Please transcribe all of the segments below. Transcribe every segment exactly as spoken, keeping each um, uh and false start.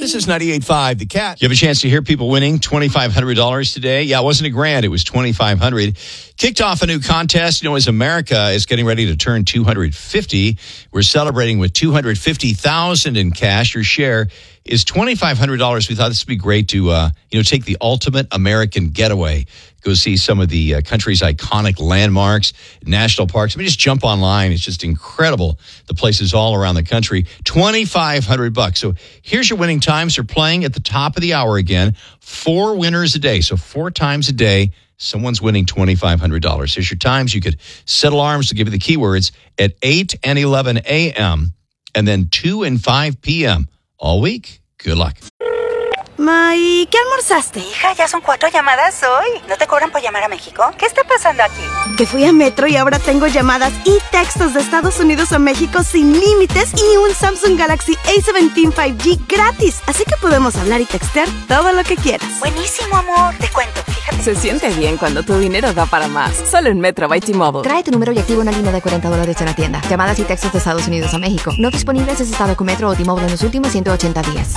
This is ninety-eight point five The Cat. You have a chance to hear people winning twenty-five hundred dollars today. Yeah, it wasn't a grand. It was twenty-five hundred dollars. Kicked off a new contest. You know, as America is getting ready to turn two hundred fifty, we're celebrating with two hundred fifty thousand dollars in cash. Your share is twenty-five hundred dollars. We thought this would be great to, uh, you know, take the ultimate American getaway. Go see some of the uh, country's iconic landmarks, national parks. I mean, just jump online. It's just incredible. The places all around the country. twenty-five hundred bucks. So here's your winning times. They're playing at the top of the hour again. Four winners a day. So four times a day, someone's winning twenty-five hundred dollars. Here's your times. You could set alarms to give you the keywords at eight and eleven a.m. and then two and five p.m. all week. Good luck. Ma, ¿y qué almorzaste? Hija, ya son cuatro llamadas hoy. ¿No te cobran por llamar a México? ¿Qué está pasando aquí? Que fui a Metro y ahora tengo llamadas y textos de Estados Unidos a México sin límites y un Samsung Galaxy A diecisiete cinco G gratis. Así que podemos hablar y textear todo lo que quieras. Buenísimo, amor. Te cuento, fíjate. Se siente bien cuando tu dinero da para más. Solo en Metro by T-Mobile. Trae tu número y activa una línea de cuarenta dólares en la tienda. Llamadas y textos de Estados Unidos a México. No disponibles si has estado con Metro o T-Mobile en los últimos ciento ochenta días.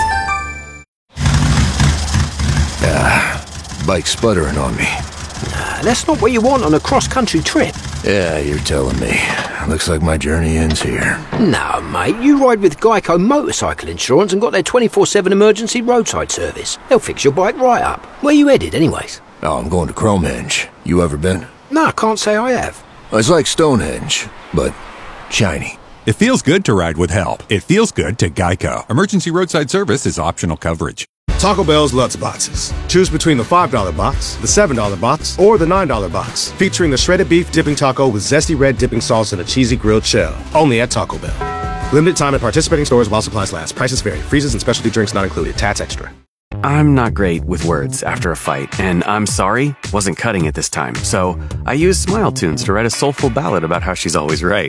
Ah, bike's sputtering on me. Nah, that's not what you want on a cross-country trip. Yeah, you're telling me. Looks like my journey ends here. No, mate, you ride with Geico Motorcycle Insurance and got their twenty-four seven emergency roadside service. They'll fix your bike right up. Where you headed, anyways? Oh, I'm going to Cromehenge. You ever been? No, I can't say I have. It's like Stonehenge, but shiny. It feels good to ride with help. It feels good to Geico. Emergency roadside service is optional coverage. Taco Bell's Lutz Boxes. Choose between the five dollar box, the seven dollar box, or the nine dollar box. Featuring the shredded beef dipping taco with zesty red dipping sauce and a cheesy grilled shell. Only at Taco Bell. Limited time at participating stores while supplies last. Prices vary. Freezes and specialty drinks not included. Tats extra. I'm not great with words after a fight, and I'm sorry wasn't cutting it this time. So I used Smile Tunes to write a soulful ballad about how she's always right.